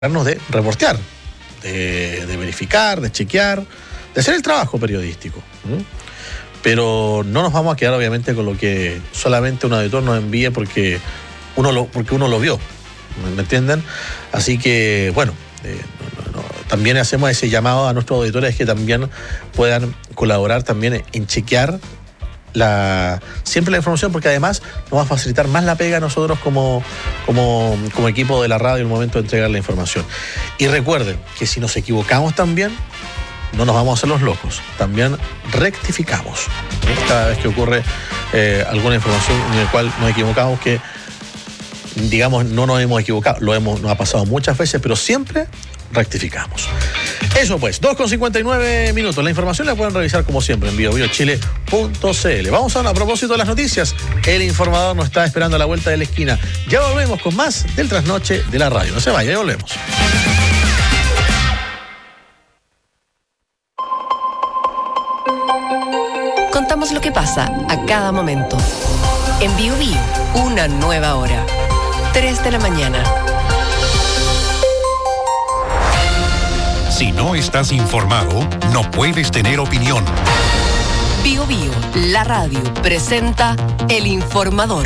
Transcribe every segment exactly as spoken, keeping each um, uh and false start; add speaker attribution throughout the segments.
Speaker 1: de reportear, de, de verificar, de chequear, de hacer el trabajo periodístico. ¿Mm? Pero no nos vamos a quedar obviamente con lo que solamente un auditor nos envíe porque uno lo, porque uno lo vio, ¿me entienden? Así que, bueno, eh, no, no, no, también hacemos ese llamado a nuestros auditores que también puedan colaborar también en chequear La, siempre la información, porque además nos va a facilitar más la pega a nosotros como, como, como equipo de la radio en el momento de entregar la información. Y recuerden que si nos equivocamos también, no nos vamos a hacer los locos, también rectificamos. Cada vez que ocurre eh, alguna información en la cual nos equivocamos, que digamos no nos hemos equivocado, lo hemos, nos ha pasado muchas veces, pero siempre rectificamos. Eso pues, dos con cincuenta y nueve minutos. La información la pueden revisar como siempre en bio bio chile punto c l. Vamos a, a propósito de las noticias. El informador nos está esperando a la vuelta de la esquina. Ya volvemos con más del trasnoche de la radio. No se vaya, ya volvemos.
Speaker 2: Contamos lo que pasa a cada momento. En Bio Bio, una nueva hora. tres de la mañana.
Speaker 3: Si no estás informado, no puedes tener opinión.
Speaker 2: Bio Bio, la radio, presenta El Informador.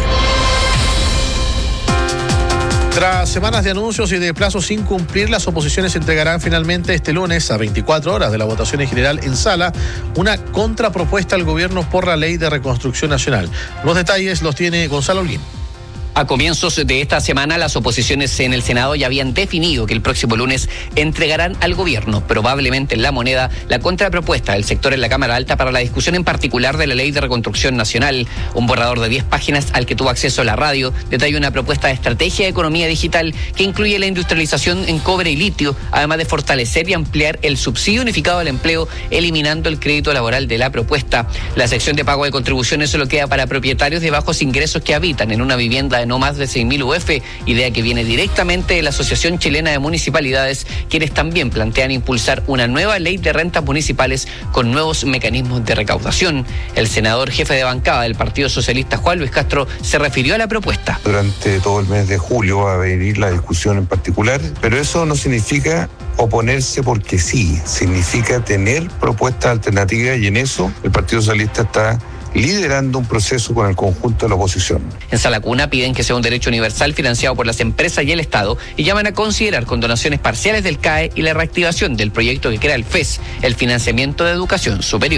Speaker 1: Tras semanas de anuncios y de plazos sin cumplir, las oposiciones entregarán finalmente este lunes, a veinticuatro horas de la votación en general en sala, una contrapropuesta al gobierno por la Ley de Reconstrucción Nacional. Los detalles los tiene Gonzalo Holguín.
Speaker 4: A comienzos de esta semana, las oposiciones en el Senado ya habían definido que el próximo lunes entregarán al gobierno, probablemente en la moneda, la contrapropuesta del sector en la Cámara Alta para la discusión en particular de la Ley de Reconstrucción Nacional. Un borrador de diez páginas al que tuvo acceso la radio detalla una propuesta de estrategia de economía digital que incluye la industrialización en cobre y litio, además de fortalecer y ampliar el subsidio unificado al empleo, eliminando el crédito laboral de la propuesta. La sección de pago de contribuciones solo queda para propietarios de bajos ingresos que habitan en una vivienda de no más de seis mil U F, idea que viene directamente de la Asociación Chilena de Municipalidades, quienes también plantean impulsar una nueva ley de rentas municipales con nuevos mecanismos de recaudación. El senador jefe de bancada del Partido Socialista, Juan Luis Castro, se refirió a la propuesta.
Speaker 5: Durante todo el mes de julio va a venir la discusión en particular, pero eso no significa oponerse porque sí, significa tener propuestas alternativas, y en eso el Partido Socialista está liderando un proceso con el conjunto de la oposición.
Speaker 4: En Sala Cuna piden que sea un derecho universal financiado por las empresas y el Estado y llaman a considerar condonaciones parciales del C A E y la reactivación del proyecto que crea el F E S, el financiamiento de educación superior.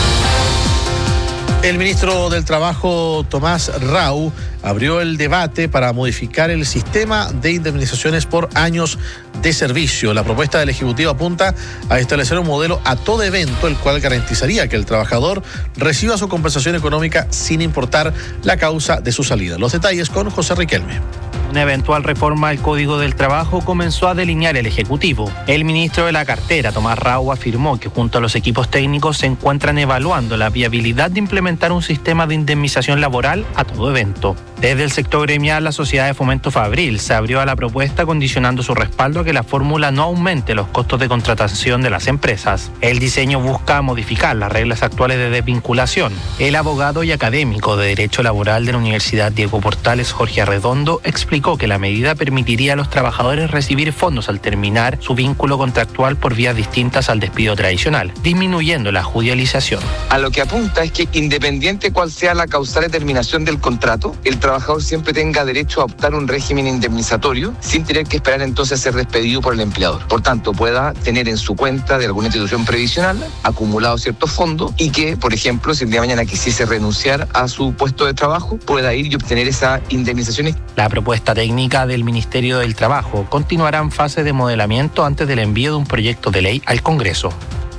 Speaker 1: El ministro del Trabajo, Tomás Rau, abrió el debate para modificar el sistema de indemnizaciones por años de servicio. La propuesta del Ejecutivo apunta a establecer un modelo a todo evento, el cual garantizaría que el trabajador reciba su compensación económica sin importar la causa de su salida. Los detalles con José Riquelme.
Speaker 6: Una eventual reforma al Código del Trabajo comenzó a delinear el Ejecutivo. El ministro de la cartera, Tomás Rau, afirmó que junto a los equipos técnicos se encuentran evaluando la viabilidad de implementar un sistema de indemnización laboral a todo evento. Desde el sector gremial, la Sociedad de Fomento Fabril se abrió a la propuesta condicionando su respaldo a que la fórmula no aumente los costos de contratación de las empresas. El diseño busca modificar las reglas actuales de desvinculación. El abogado y académico de Derecho Laboral de la Universidad Diego Portales, Jorge Arredondo, explicó que la medida permitiría a los trabajadores recibir fondos al terminar su vínculo contractual por vías distintas al despido tradicional, disminuyendo la judicialización.
Speaker 7: A lo que apunta es que, independiente cuál sea la causal de terminación del contrato, el trabajador siempre tenga derecho a optar un régimen indemnizatorio sin tener que esperar entonces a ser despedido por el empleador. Por tanto, pueda tener en su cuenta de alguna institución previsional acumulado ciertos fondos y que, por ejemplo, si el día de mañana quisiese renunciar a su puesto de trabajo, pueda ir y obtener esa indemnización.
Speaker 6: La propuesta técnica del Ministerio del Trabajo continuará en fase de modelamiento antes del envío de un proyecto de ley al Congreso.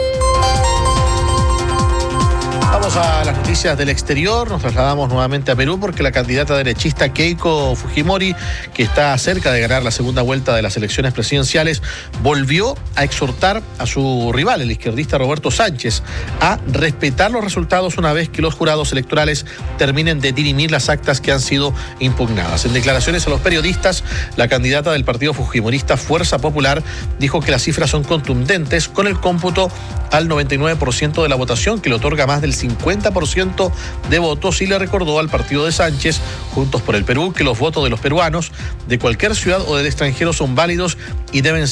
Speaker 1: Vamos a las noticias del exterior. Nos trasladamos nuevamente a Perú porque la candidata derechista Keiko Fujimori, que está cerca de ganar la segunda vuelta de las elecciones presidenciales, volvió a exhortar a su rival, el izquierdista Roberto Sánchez, a respetar los resultados una vez que los jurados electorales terminen de dirimir las actas que han sido impugnadas. En declaraciones a los periodistas, la candidata del partido fujimorista Fuerza Popular dijo que las cifras son contundentes, con el cómputo al noventa y nueve por ciento de la votación, que le otorga más del cincuenta cincuenta por ciento de votos y le recordó al partido de Sánchez, Juntos por el Perú, que los votos de los peruanos de cualquier ciudad o del extranjero son válidos y deben